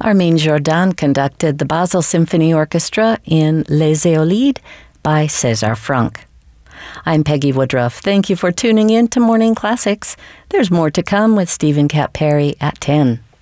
Armin Jordan conducted the Basel Symphony Orchestra in Les Éolides by César Franck. I'm Peggy Woodruff. Thank you for tuning in to Morning Classics. There's more to come with Stephen Cat Perry at 10.